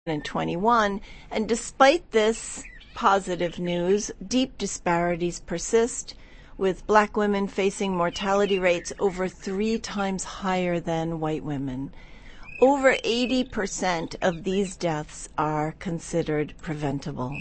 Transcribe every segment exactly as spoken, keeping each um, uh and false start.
twenty-one, and despite this positive news, deep disparities persist, with black women facing mortality rates over three times higher than white women. Over eighty percent of these deaths are considered preventable.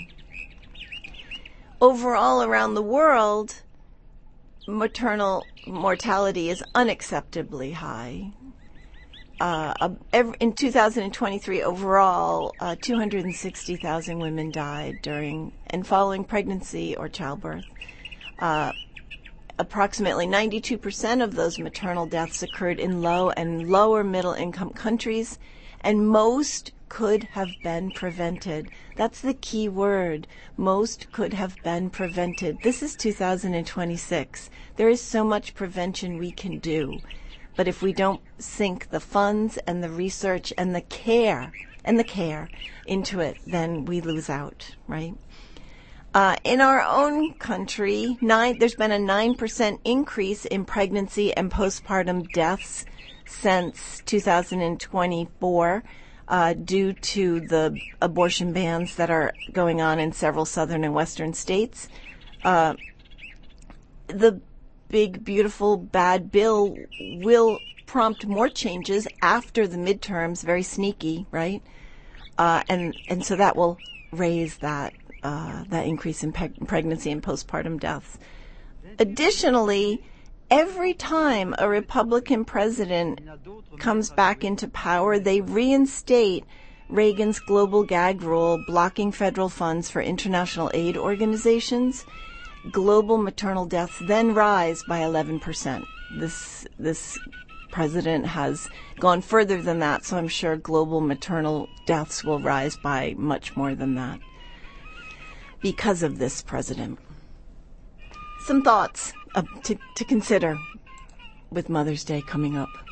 Overall, around the world, maternal mortality is unacceptably high. Uh, in two thousand twenty-three, overall, uh, two hundred sixty thousand women died during and following pregnancy or childbirth. Uh, approximately ninety-two percent of those maternal deaths occurred in low and lower middle income countries, and most could have been prevented. That's the key word. Most could have been prevented. This is two thousand twenty-six. There is so much prevention we can do. But if we don't sink the funds and the research and the care and the care into it, then we lose out, right? Uh, in our own country, nine, there's been a nine percent increase in pregnancy and postpartum deaths since two thousand twenty-four uh, due to the abortion bans that are going on in several southern and western states. Uh, the big, beautiful, bad bill will prompt more changes after the midterms, very sneaky, right? Uh, and, and so that will raise that, uh, that increase in pe- pregnancy and postpartum deaths. Additionally, every time a Republican president comes back into power, they reinstate Reagan's global gag rule blocking federal funds for international aid organizations. Global maternal deaths then rise by eleven percent. This this president has gone further than that, so I'm sure global maternal deaths will rise by much more than that because of this president. Some thoughts uh, to, to consider with Mother's Day coming up.